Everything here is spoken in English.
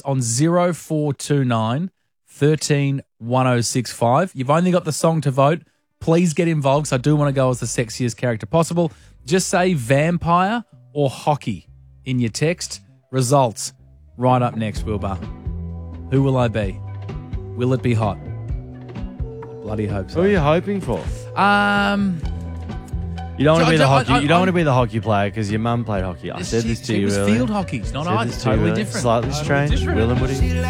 on 0429 13 1065. You've only got the song to vote. Please get involved because I do want to go as the sexiest character possible. Just say vampire or hockey in your text. Results right up next, Wilbur. Who will I be? Will it be hot? Bloody hope so. Who are you hoping for? You don't want to be the hockey. You don't want to be the hockey player because your mum played hockey. I said this to you earlier. It was field hockey. It's not ice. It's totally different. Slightly strange. Will and Woody.